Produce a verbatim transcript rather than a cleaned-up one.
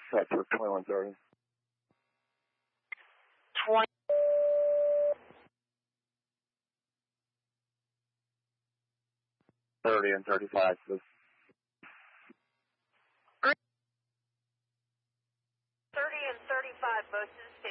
That's for twenty-one thirty. twenty. thirty and thirty-five, please. thirty and thirty-five, both to the